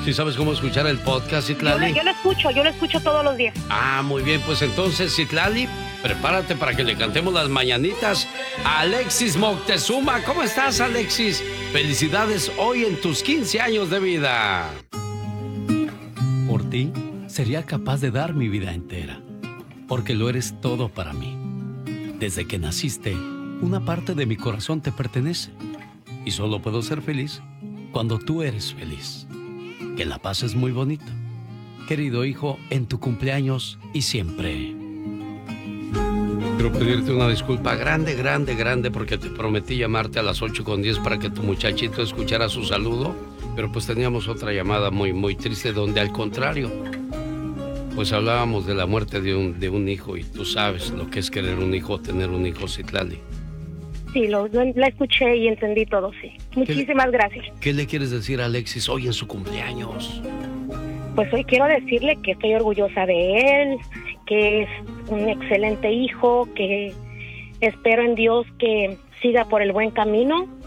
¿Sí sabes cómo escuchar el podcast, Citlali? Yo lo escucho todos los días. Ah, muy bien, pues entonces, Citlali, prepárate para que le cantemos las mañanitas a Alexis Moctezuma. ¿Cómo estás, Alexis? Felicidades hoy en tus 15 años de vida. Por ti, sería capaz de dar mi vida entera, porque lo eres todo para mí. Desde que naciste, una parte de mi corazón te pertenece, y solo puedo ser feliz cuando tú eres feliz. Que la pases muy bonito, querido hijo, en tu cumpleaños y siempre. Quiero pedirte una disculpa grande, porque te prometí llamarte a las 8:10 para que tu muchachito escuchara su saludo, pero pues teníamos otra llamada muy triste donde al contrario, pues hablábamos de la muerte de un hijo y tú sabes lo que es querer un hijo, tener un hijo, Citlali. Sí, la escuché y entendí todo, sí. Muchísimas gracias. ¿Qué le quieres decir a Alexis hoy en su cumpleaños? Pues hoy quiero decirle que estoy orgullosa de él, que es un excelente hijo, que espero en Dios que siga por el buen camino